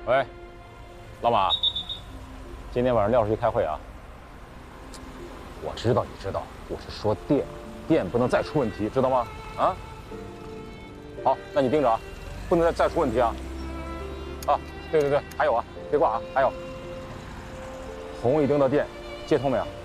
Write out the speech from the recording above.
喂，老马，今天晚上廖书记开会啊。我知道，你知道，我是说电不能再出问题，知道吗？啊，好，那你盯着啊，不能再出问题啊。啊，对，还有啊，别挂啊，还有，红绿灯的电接通没有？